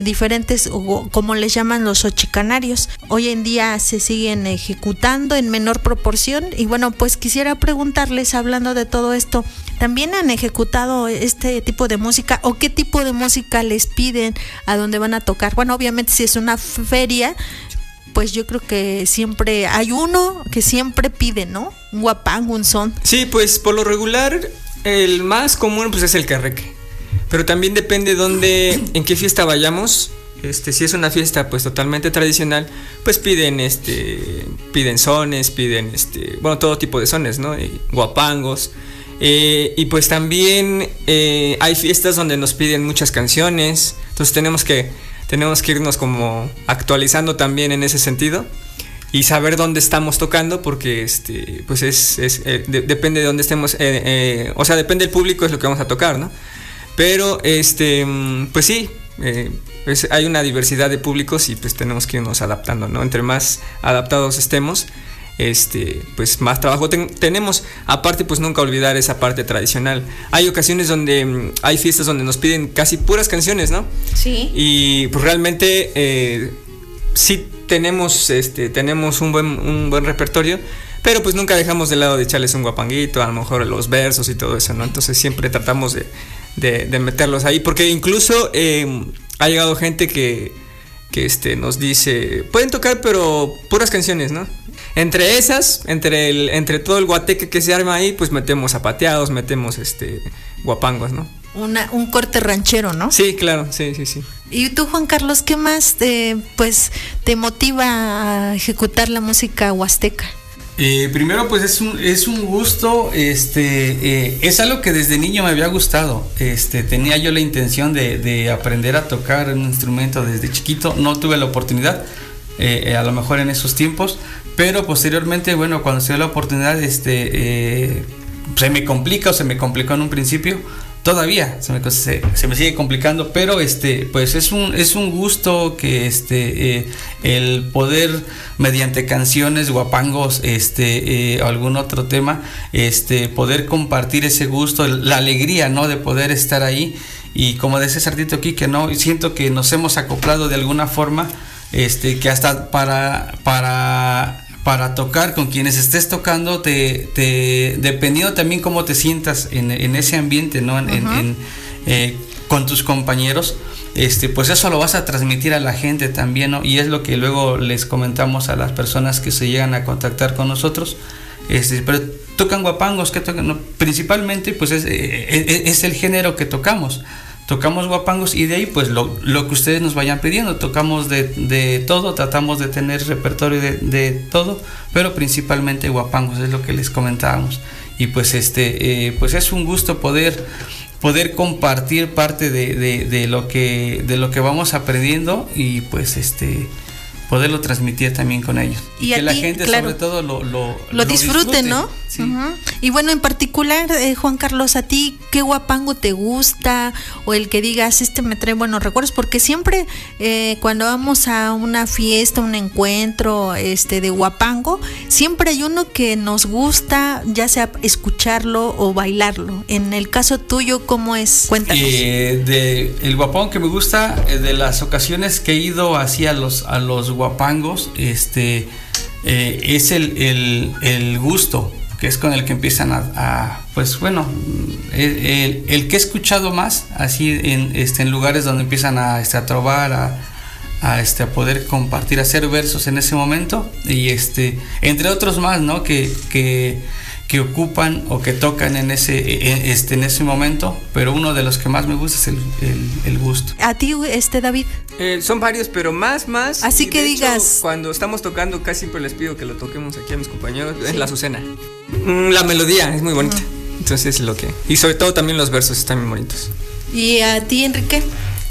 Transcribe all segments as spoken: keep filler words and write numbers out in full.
diferentes, o como les llaman los ochicanarios. Hoy en día se siguen ejecutando en menor proporción y bueno, pues quisiera preguntarles, hablando de todo esto, ¿también han ejecutado este tipo de música o qué tipo de música les piden a dónde van a tocar? Bueno, obviamente si es una feria, pues yo creo que siempre hay uno que siempre pide, ¿no? Un guapango, un son. Sí, pues por lo regular el más común pues es el carreque. Pero también depende dónde, en qué fiesta vayamos. Este, si es una fiesta pues totalmente tradicional, pues piden este, piden sones, piden este, bueno, todo tipo de sones, ¿no? Y guapangos. Eh, y pues también eh, hay fiestas donde nos piden muchas canciones. Entonces tenemos que, tenemos que irnos como actualizando también en ese sentido. Y saber dónde estamos tocando, porque este, pues es, es eh, de, depende de dónde estemos, eh, eh, o sea, depende del público, es lo que vamos a tocar, ¿no? Pero, este, pues sí, eh, pues hay una diversidad de públicos y pues tenemos que irnos adaptando, ¿no? Entre más adaptados estemos, este, pues más trabajo ten- tenemos. Aparte, pues nunca olvidar esa parte tradicional. Hay ocasiones donde, hay fiestas donde nos piden casi puras canciones, ¿no? Sí. Y pues realmente, eh, sí tenemos, este, tenemos un buen, un buen repertorio. Pero pues nunca dejamos de lado de echarles un guapanguito, a lo mejor los versos y todo eso, ¿no? Entonces siempre tratamos de, de, de meterlos ahí, porque incluso eh, ha llegado gente que, que este, nos dice, pueden tocar pero puras canciones, ¿no? Entre esas, entre, el, entre todo el guateque que se arma ahí, pues metemos zapateados, metemos este, guapangos, ¿no? Una, un corte ranchero, ¿no? Sí, claro, sí, sí, sí. ¿Y tú, Juan Carlos, qué más te, pues, te motiva a ejecutar la música huasteca? Eh, primero pues es un, es un gusto, este, eh, es algo que desde niño me había gustado, este, tenía yo la intención de, de aprender a tocar un instrumento desde chiquito, no tuve la oportunidad, eh, a lo mejor en esos tiempos, pero posteriormente, bueno, cuando se dio la oportunidad, este, eh, se me complica o se me complicó en un principio. Todavía se me, se, se me sigue complicando, pero este, pues es un, es un gusto que este, eh, el poder mediante canciones, guapangos, este, eh, algún otro tema, este, poder compartir ese gusto, la alegría, ¿no? De poder estar ahí. Y como decía Sartito aquí, que no, siento que nos hemos acoplado de alguna forma, este, que hasta para, para para tocar con quienes estés tocando, te, te dependiendo también cómo te sientas en, en ese ambiente, ¿no? En, uh-huh. en, en, eh, con tus compañeros, este, pues eso lo vas a transmitir a la gente también, ¿no? Y es lo que luego les comentamos a las personas que se llegan a contactar con nosotros. Este, pero tocan guapangos, que tocan, no, principalmente pues es, es, es el género que tocamos. Tocamos guapangos y de ahí pues lo, lo que ustedes nos vayan pidiendo, tocamos de, de todo, tratamos de tener repertorio de, de todo, pero principalmente guapangos, es lo que les comentábamos. Y pues este eh, pues es un gusto poder poder compartir parte de, de, de lo que de lo que vamos aprendiendo y pues este poderlo transmitir también con ellos. Y, y que ti, la gente claro, sobre todo lo, lo, lo disfrute, disfrute, ¿no? Sí. Uh-huh. Y bueno, en particular, eh, Juan Carlos, ¿a ti qué guapango te gusta? O el que digas, este me trae buenos recuerdos, porque siempre eh, cuando vamos a una fiesta, un encuentro este de guapango, siempre hay uno que nos gusta, ya sea escucharlo o bailarlo. En el caso tuyo, ¿cómo es? Cuéntanos. Eh, de el guapango que me gusta, eh, de las ocasiones que he ido hacia los, a los guapangos, este eh, es el, el, el gusto, que es con el que empiezan a, a pues bueno, el, el, el que he escuchado más, así en, este, en lugares donde empiezan a, este, a trobar, a, a, este, a poder compartir, a hacer versos en ese momento, y este, entre otros más, ¿no? Que, que, que ocupan o que tocan en ese, este, en ese momento, pero uno de los que más me gusta es el, el, el gusto. ¿A ti, este David? Eh, son varios, pero más, más. Así que digas. Hecho, cuando estamos tocando, casi siempre les pido que lo toquemos aquí a mis compañeros. Sí. Es la Azucena. Mm, la melodía es muy bonita. Uh-huh. Entonces, lo que. Y sobre todo también los versos están muy bonitos. ¿Y a ti, Enrique?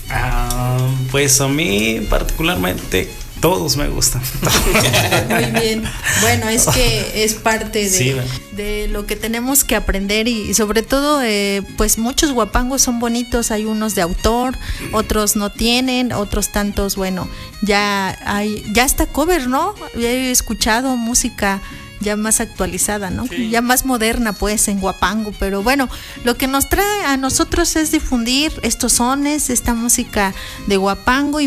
Uh, pues a mí, particularmente, todos me gustan. Muy bien. Bueno, es que es parte de, sí, de lo que tenemos que aprender y, y sobre todo, eh, pues muchos guapangos son bonitos. Hay unos de autor, otros no tienen, otros tantos, bueno, ya hay, ya está cover, ¿no? Ya he escuchado música ya más actualizada, ¿no? Sí. Ya más moderna, pues, en guapango, pero bueno, lo que nos trae a nosotros es difundir estos sones, esta música de guapango y